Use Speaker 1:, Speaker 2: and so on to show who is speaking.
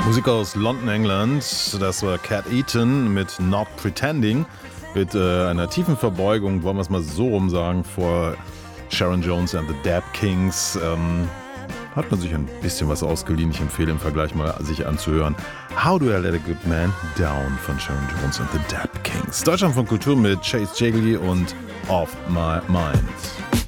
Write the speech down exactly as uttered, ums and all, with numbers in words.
Speaker 1: Musik aus London, England. Das war Cat Eaton mit Not Pretending. Mit äh, einer tiefen Verbeugung, wollen wir es mal so rum sagen, vor Sharon Jones and the Dap Kings. Ähm, hat man sich ein bisschen was ausgeliehen. Ich empfehle im Vergleich mal sich anzuhören. How Do I Let a Good Man Down von Sharon Jones and the Dap Kings. Deutschland von Kultur mit Chase Jiggly und Off My Mind.